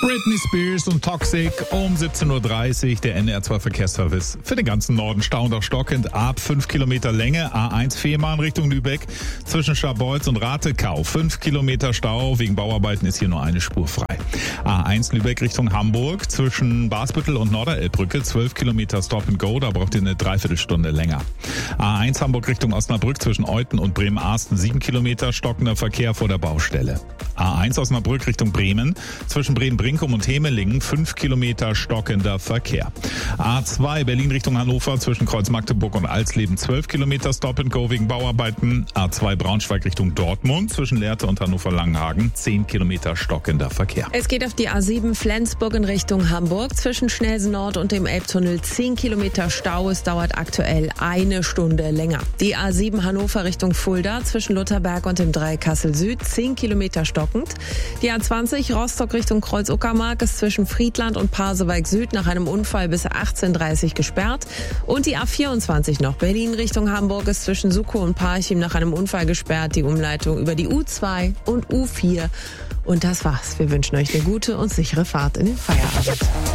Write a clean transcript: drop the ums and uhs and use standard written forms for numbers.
Britney Spears und Toxic um 17.30 Uhr, der NDR2 Verkehrsservice. Für den ganzen Norden Stau und auch stockend ab 5 Kilometer Länge. A1 Fehmarn Richtung Lübeck zwischen Scharbeutz und Ratekau. 5 Kilometer Stau, wegen Bauarbeiten ist hier nur eine Spur frei. A1 Lübeck Richtung Hamburg zwischen Basbüttel und Norderelbbrücke. 12 Kilometer Stop and Go, da braucht ihr eine Dreiviertelstunde länger. A1 Hamburg Richtung Osnabrück zwischen Euten und Bremen-Arsten. 7 Kilometer stockender Verkehr vor der Baustelle. A1 Osnabrück Richtung Bremen zwischen Bremen-Brinkum und Hemelingen 5 Kilometer stockender Verkehr. A2 Berlin Richtung Hannover zwischen Kreuz Magdeburg und Alsleben 12 Kilometer Stop and Go wegen Bauarbeiten. A2 Braunschweig Richtung Dortmund zwischen Lehrte und Hannover-Langenhagen 10 Kilometer stockender Verkehr. Es geht auf die A7 Flensburg in Richtung Hamburg zwischen Schnelsen Nord und dem Elbtunnel 10 Kilometer Stau. Es dauert aktuell eine Stunde länger. Die A7 Hannover Richtung Fulda zwischen Lutherberg und dem Dreieck Kassel Süd 10 Kilometer stockend. Die A20 Rostock Richtung Kreuz-Uckermark ist zwischen Friedland und Pasewalk Süd nach einem Unfall bis 18:30 Uhr gesperrt. Und die A24 noch Berlin Richtung Hamburg ist zwischen Sukow und Parchim nach einem Unfall gesperrt. Die Umleitung über die U2 und U4. Und das war's. Wir wünschen euch eine gute und sichere Fahrt in den Feierabend.